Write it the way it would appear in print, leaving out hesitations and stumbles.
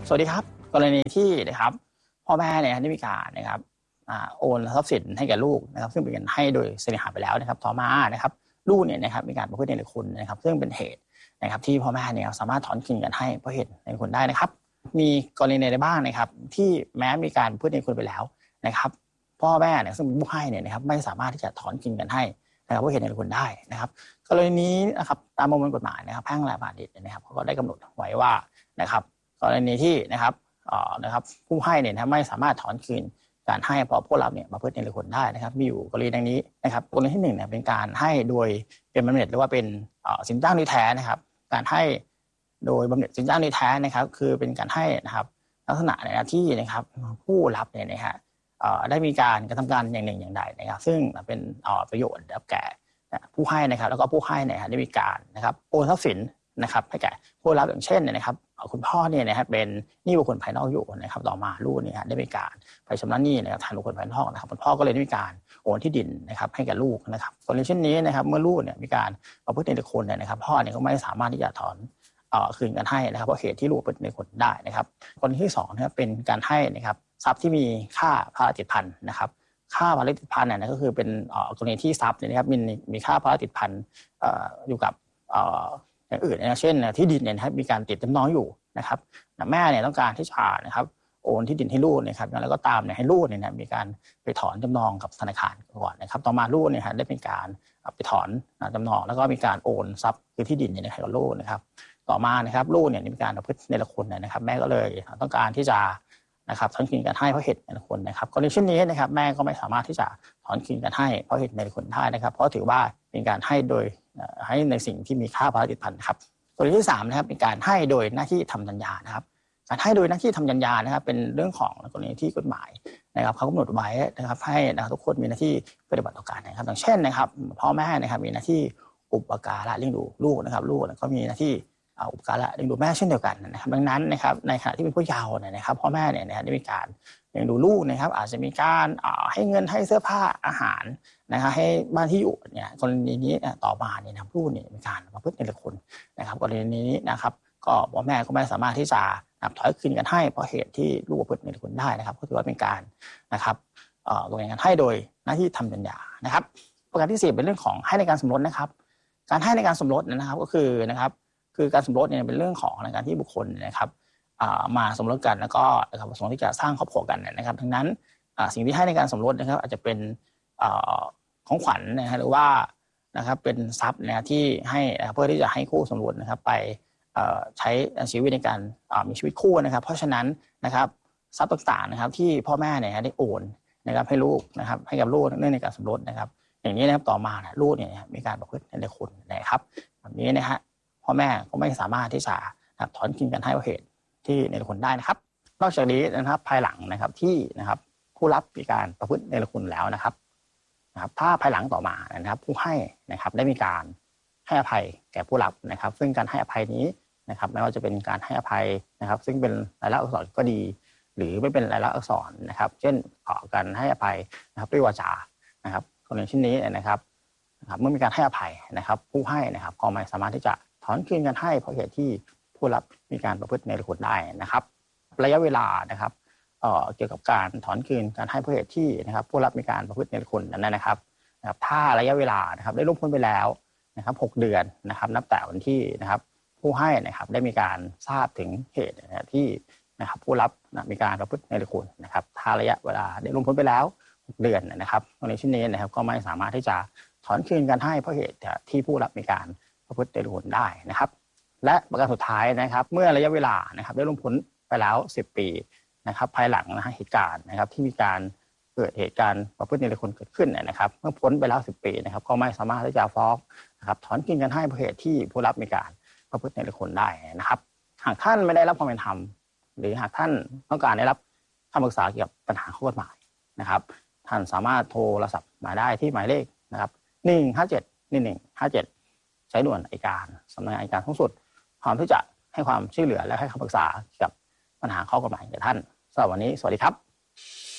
สวัสดีครับกรณีที่นะครับพ่อแม่เนี่ยได้มีการนะครับโอนทรัพย์สินให้แก่ลูกนะครับซึ่งเป็นการให้โดยเสน่หาไปแล้วนะครับต่อมานะครับลูกเนี่ยนะครับมีการประพฤติเนรคุณนะครับซึ่งเป็นเหตุนะครับที่พ่อแม่เนี่ยสามารถถอนคืนกันให้เพราะเหตุเนรคุณได้นะครับมีกรณีใดบ้างนะครับที่แม้มีการประพฤติเนรคุณไปแล้วนะครับพ่อแม่เนี่ยซึ่งเป็นผู้ให้เนี่ยนะครับไม่สามารถที่จะถอนคืนกันให้นะครับเพราะเหตุเนรคุณได้นะครับกรณีนี้นะครับตามประมวลกฎหมายนะครับแพ่งและพาณิชย์นะครับเขาก็ได้กำหนดไว้ว่านะครับกรณีที่นะครับผู้ให้เนี่ยนะไม่สามารถถอนคืนการให้เพราะผู้รับเนี่ยมาเพื่อเนรคุณได้นะครับมีอยู่กรณีดังนี้นะครับกรณีที่1เนี่ยเป็นการให้โดยเป็นบำเหน็จหรือว่าเป็นสินจ้างโดยแท้นะครับการให้โดยบำเหน็จสินจ้างโดยแท้นะครับคือเป็นการให้นะครับลักษณะในหน้าที่นะครับผู้รับเนี่ยนะฮะได้มีการกระทำการอย่างหนึ่งอย่างใดนะครับซึ่งเป็นประโยชน์แก่ผู้ให้นะครับแล้วก็ผู้ให้เนี่ยได้มีการนะครับโอนทรัพย์สินนะครับให้แก่ผู้รับอย่างเช่นนะครับคุณพ่อเนี่ยนะครับเป็นหนี้บุคคลภายนอกอยู่นะครับต่อมาลูกเนี่ยได้มีการไปชำระหนี้นะครับแทนบุคคลภายนอกนะครับคุณพ่อก็เลยได้มีการโอนที่ดินนะครับให้แก่ลูกนะครับกรณีเช่นนี้นะครับเมื่อลูกเนี่ยมีการประพฤติเนรคุณเนี่ยนะครับพ่อเนี่ยก็ไม่สามารถที่จะถอนคืนกันให้นะครับเพราะเหตุที่ลูกเป็นเนรคุณได้นะครับกรณีที่2นะครับเป็นการให้นะครับทรัพย์ที่มีค่าภาระติดพันนะครับค่าภาระติดพันเนี่ยก็คือเป็นกรณีที่ทรัพย์เนี่ยนะครับมีค่าภาระติดพันอยู่กับอย่างอื่นนะเช่นที่ดินเนี่ยนะครับมีการติดจำนองอยู่นะครับแม่เนี่ยต้องการที่จะนะครับโอนที่ดินให้ลูกนะครับแล้วก็ตามเนี่ยให้ลูกเนี่ยมีการไปถอนจำนองกับธนาคารก่อนนะครับต่อมาลูกเนี่ยได้เป็นการไปถอนจำนองแล้วก็มีการโอนทรัพย์คือที่ดินเนี่ยให้กับลูกนะครับต่อมานะครับลูกเนี่ยมีการประพฤติเนรคุณนะครับแม่ก็เลยต้องการที่จะนะครับถอนคืนกันให้เพราะเหตุเนรคุณนะครับกรณีเช่นนี้นะครับแม่ก็ไม่สามารถที่จะถอนคืนกันให้เพราะเหตุเนรคุณได้นะครับเพราะถือว่าเป็นการให้โดยให้ในสิ่งที่มีค่าภาระติดพันครับกรณีที่3นะครับเป็นการให้โดยหน้าที่ทำสัญญานะครับการให้โดยหน้าที่ทำสัญญานะครับเป็นเรื่องของกรณีที่กฎหมายนะครับเขากำหนดไว้นะครับให้ทุกคนมีหน้าที่ปฏิบัติต่อกันนะครับอย่างเช่นนะครับพ่อแม่นะครับมีหน้าที่อุปการะเลี้ยงดูลูกนะครับลูกก็มีหน้าที่อุปการะเลี้ยงดูแม่เช่นเดียวกันนะครับดังนั้นนะครับในขณะที่เป็นผู้เยาว์นะครับพ่อแม่เนี่ยได้มีการเลี้ยงดูลูกนะครับอาจจะมีการให้เงินให้เสื้อผ้าอาหารนะครับให้บ้านที่อยู่เนี่ยกรณีนี้ต่อมาเนี่ยนะลูกเนี่ยมีการประพฤติเนรคุณนะครับกรณีนี้นะครับก็พ่อแม่ก็ไม่สามารถที่จะถอยคืนกันให้เพราะเหตุที่ลูกประพฤติเนรคุณได้นะครับก็ถือว่าเป็นการนะครับโดยการให้โดยหน้าที่ทำสัญญานะครับประการที่4เป็นเรื่องของให้ในการสมรสนะครับการให้ในการสมรสนะครับก็คือนะครับคือการสมรสเนี่ยเป็นเรื่องของการที่บุคคลนะครับมาสมรสกันแล้วก็ประสงค์ที่จะสร้างครอบครัวกันนะครับทั้งนั้นสิ่งที่ให้ในการสมรสนะครับอาจจะเป็นของขวัญนะฮะหรือว่านะครับเป็นทรัพย์นะที่ให้เพื่อที่จะให้คู่สมรสนะครับไปใช้ชีวิตในการมีชีวิตคู่นะครับเพราะฉะนั้นนะครับทรัพย์ต่างๆนะครับที่พ่อแม่เนี่ยได้โอนนะครับให้ลูกนะครับให้กับลูกเนื่องในการสมรสนะครับอย่างนี้นะครับต่อมาลูกเนี่ยมีการประพฤติเนรคุณนะครับแบบนี้นะฮะพ่อแม่ก็ไม่สามารถที่จะถอนคืนกันให้เพราะเหตุที่เนรคุณได้นะครับนอกจากนี้นะครับภายหลังนะครับที่นะครับผู้รับมีการประพฤติเนรคุณแล้วนะครับถ้าภายหลังต่อมานะครับผู้ให้นะครับได้มีการให้อภัยแก่ผู้รับนะครับซึ่งการให้อภัยนี้นะครับไม่ว่าจะเป็นการให้อภัยนะครับซึ่งเป็นลายลักษณ์อักษรก็ดีหรือไม่เป็นลายลักษณ์อักษรนะครับเช่นการให้อภัยนะครับด้วยวาจานะครับกรณีเช่นนี้นะครับเมื่อมีการให้อภัยนะครับผู้ให้นะครับก็ไม่สามารถที่จะถอนคืนกันให้เพราะเหตุที่ผู้รับมีการประพฤติเนรคุณได้นะครับระยะเวลานะครับเกี่ยวกับการถอนคืนการให้เพราะเหตุที่นะครับผู้รับมีการประพฤติเนรคุณนั้นนะครับถ้าระยะเวลานะครับได้ล่วงพ้นไปแล้วนะครับ6 เดือนนะครับนับแต่วันที่นะครับผู้ให้นะครับได้มีการทราบถึงเหตุที่นะครับผู้รับมีการประพฤติเนรคุณนะครับถ้าระยะเวลาได้ล่วงพ้นไปแล้ว6 เดือนนะครับในเช่นนี้นะครับก็ไม่สามารถที่จะถอนคืนการให้เพราะเหตุที่ผู้รับมีการประพฤติเนรคุณได้นะครับและประการสุดท้ายนะครับเมื่อระยะเวลานะครับได้ล่วงพ้นไปแล้ว10 ปีนะครับภายหลังเหตุการณ์นะครับที่มีการเกิดเหตุการณ์ประพฤติเนรคุณเกิดขึ้นนะครับเมื่อพ้นไปแล้ว10 ปีนะครับก็ไม่สามารถที่จะฟ้องนะครับถอนคืนกันให้เพราะเหตุที่ผู้รับมีการประพฤติเนรคุณได้นะครับหากท่านไม่ได้รับความเป็นธรรมหรือหากท่านต้องการได้รับคำปรึกษาเกี่ยวกับปัญหาข้อกฎหมายนะครับท่านสามารถโทรศัพท์มาได้ที่หมายเลขนะครับ157 ใช้ด่วนอัยการสำนักงานอัยการสูงสุดพร้อมที่จะให้ความช่วยเหลือและให้คำปรึกษาเกี่ยวกับปัญหาข้อกฎหมายแก่ท่านสำหรับวันนี้สวัสดีครับ